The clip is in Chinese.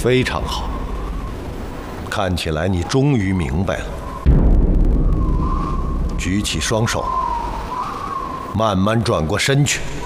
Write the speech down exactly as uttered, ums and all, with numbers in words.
非常好，看起来你终于明白了。举起双手，慢慢转过身去。